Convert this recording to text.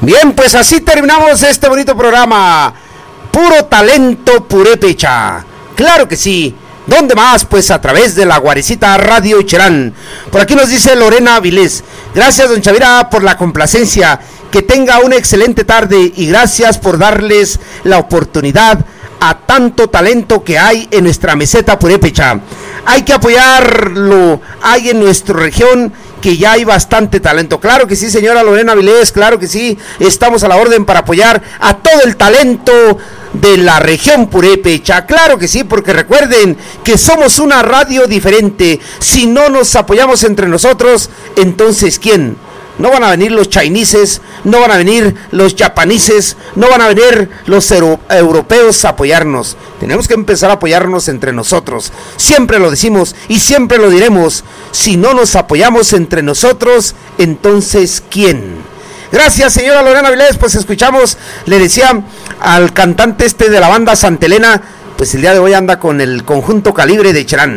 Bien, pues así terminamos este bonito programa. Puro talento purépecha. Claro que sí. ¿Dónde más? Pues a través de la Guarecita Radio Cherán. Por aquí nos dice Lorena Vilés. Gracias, don Chavira, por la complacencia. Que tenga una excelente tarde y gracias por darles la oportunidad a tanto talento que hay en nuestra meseta purépecha. Hay que apoyarlo. Hay en nuestra región que ya hay bastante talento. Claro que sí, señora Lorena Vilés, claro que sí. Estamos a la orden para apoyar a todo el talento de la región purépecha. Claro que sí, porque recuerden que somos una radio diferente. Si no nos apoyamos entre nosotros, entonces ¿quién? No van a venir los chineses, no van a venir los japoneses, no van a venir los europeos a apoyarnos. Tenemos que empezar a apoyarnos entre nosotros. Siempre lo decimos y siempre lo diremos. Si no nos apoyamos entre nosotros, entonces ¿quién? Gracias, señora Lorena Vilés. Pues escuchamos, le decía al cantante de la banda Santa Elena, pues el día de hoy anda con el conjunto Calibre de Cherán.